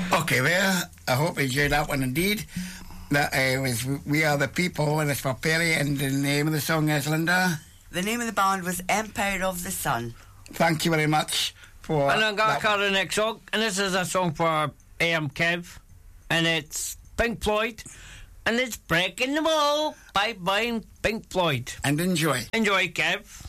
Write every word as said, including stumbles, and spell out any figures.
Okay, well, I hope you enjoyed that one indeed. That uh, was We Are the People, and it's for Perry, and the name of the song is, Linda? The name of the band was Empire of the Sun. Thank you very much for And I'm going that to call the next song, and this is a song for A M Kev, and it's Pink Floyd, and it's Breaking the Wall by by Pink Floyd. And enjoy. Enjoy, Kev.